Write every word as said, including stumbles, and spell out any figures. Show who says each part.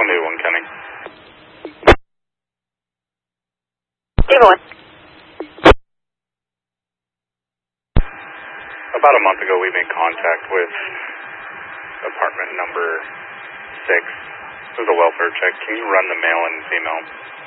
Speaker 1: Runway one coming.
Speaker 2: Runway one.
Speaker 1: About a month ago, we made contact with apartment number six. It was a welfare check. Can you run the male and female?